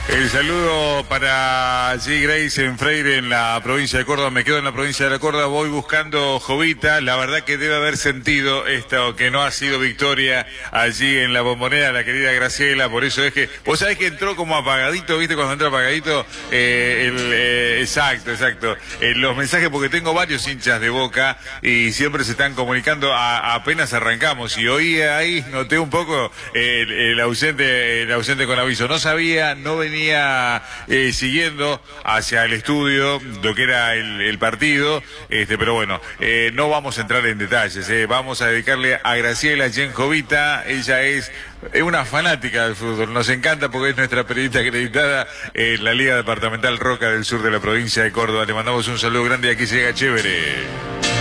El saludo para G. Grace en Freire, en la provincia de Córdoba. Me quedo en la provincia de la Córdoba, voy buscando Jovita. La verdad que debe haber sentido esto, que no ha sido victoria allí en la Bombonera, la querida Graciela. Por eso es que, vos sabés que entró como apagadito, ¿viste? Cuando entra apagadito, exacto. Los mensajes, porque tengo varios hinchas de Boca y siempre se están comunicando apenas arrancamos. Y hoy ahí noté un poco el ausente con aviso. No sabía, no venía siguiendo hacia el estudio lo que era el partido, pero bueno, no vamos a entrar en detalles, vamos a dedicarle a Graciela Jovita. Ella es una fanática del fútbol, nos encanta porque es nuestra periodista acreditada en la Liga Departamental Roca del sur de la provincia de Córdoba. Le mandamos un saludo grande y aquí llega Chévere.